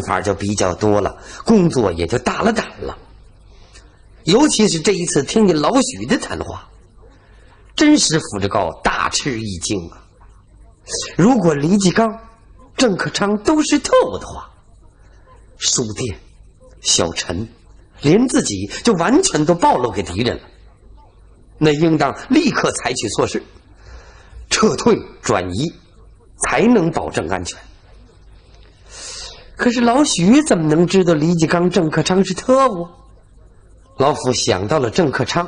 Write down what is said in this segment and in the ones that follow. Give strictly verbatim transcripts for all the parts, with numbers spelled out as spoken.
法就比较多了，工作也就大了胆了。尤其是这一次听见老许的谈话，真使傅志高大吃一惊啊！如果李继刚、郑克昌都是特务的话，书店、小陈，连自己就完全都暴露给敌人了。那应当立刻采取措施，撤退转移，才能保证安全。可是老许怎么能知道李继刚、郑克昌是特务？老傅想到了郑克昌。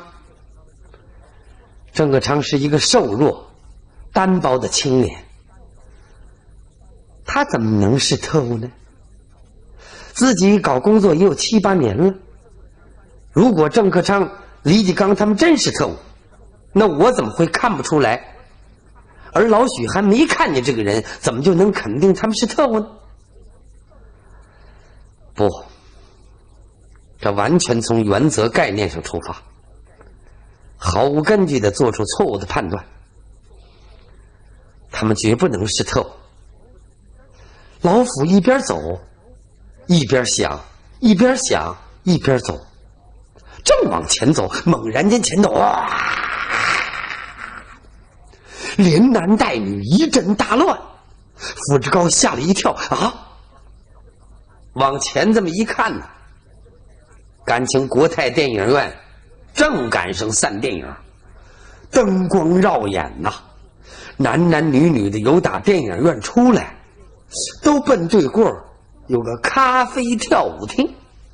郑克昌是一个瘦弱、单薄的青年，他怎么能是特务呢？自己搞工作也有七八年了，如果郑克昌、李继刚他们真是特务，那我怎么会看不出来？而老许还没看见这个人，怎么就能肯定他们是特务呢？不，这完全从原则概念上出发，毫无根据地做出错误的判断。他们绝不能是特务。老傅一边走一边想，一边想一边走，正往前走，猛然间前头哇，连男带女一阵大乱。傅志高吓了一跳啊！往前这么一看呢，感情国泰电影院正赶上散电影，灯光耀眼呐、啊，男男女女的由打电影院出来，都奔对过有个咖啡跳舞厅。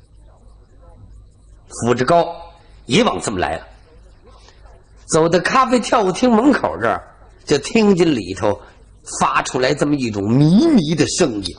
傅志高也往这么来了，走到咖啡跳舞厅门口这儿，就听见里头发出来这么一种迷迷的声音。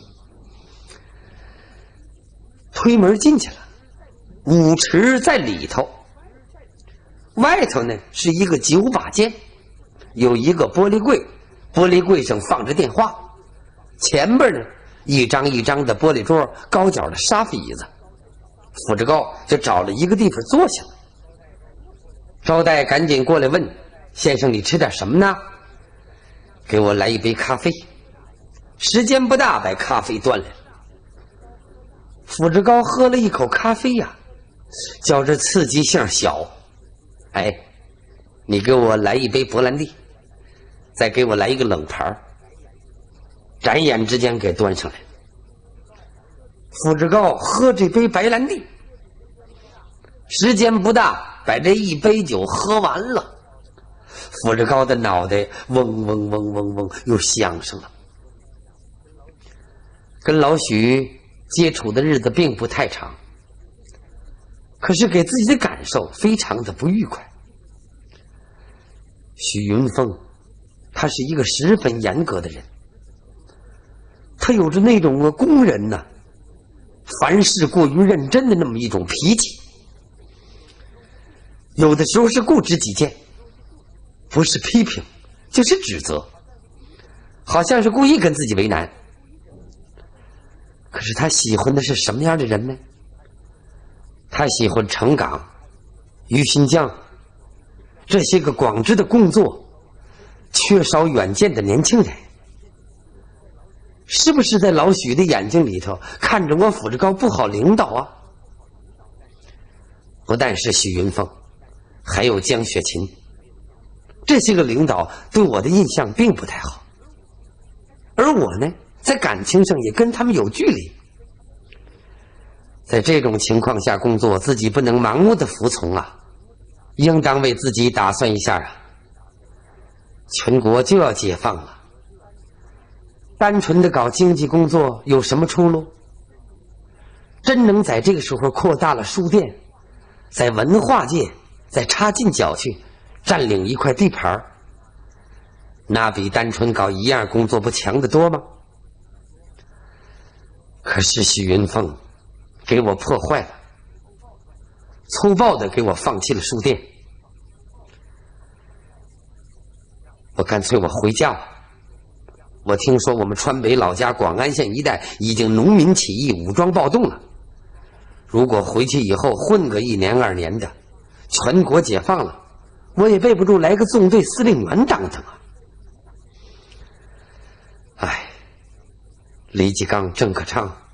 推门进去了，舞池在里头，外头呢是一个酒把间，有一个玻璃柜，玻璃柜上放着电话，前边呢一张一张的玻璃桌，高脚的沙发椅子。傅志高就找了一个地方坐下了。招待赶紧过来问：“先生，你吃点什么呢？”“给我来一杯咖啡。”时间不大，把咖啡端来了。傅志高喝了一口咖啡呀、啊，觉着刺激性小。哎，你给我来一杯勃兰地，再给我来一个冷盘。转眼之间给端上来。傅志高喝这杯白兰地，时间不大，把这一杯酒喝完了。傅志高的脑袋嗡嗡嗡嗡嗡又响上了。跟老许接触的日子并不太长，可是给自己的感受非常的不愉快。许云峰他是一个十分严格的人，他有着那种工人呢、啊、凡事过于认真的那么一种脾气，有的时候是固执己见，不是批评就是指责，好像是故意跟自己为难。可是他喜欢的是什么样的人呢？他喜欢程岗、于新江这些个广知的工作缺少远见的年轻人。是不是在老许的眼睛里头看着我傅志高不好领导啊？不但是许云峰，还有江雪琴，这些个领导对我的印象并不太好，而我呢在感情上也跟他们有距离。在这种情况下工作，自己不能盲目的服从啊，应当为自己打算一下啊。全国就要解放了，单纯的搞经济工作有什么出路？真能在这个时候扩大了书店，在文化界再插进脚去，占领一块地盘，那比单纯搞一样工作不强得多吗？可是许云峰给我破坏了，粗暴的给我放弃了书店。我干脆我回家吧。我听说我们川北老家广安县一带已经农民起义武装暴动了，如果回去以后混个一年二年的，全国解放了，我也备不住来个纵队司令员当当啊。哎，李继刚、郑克昌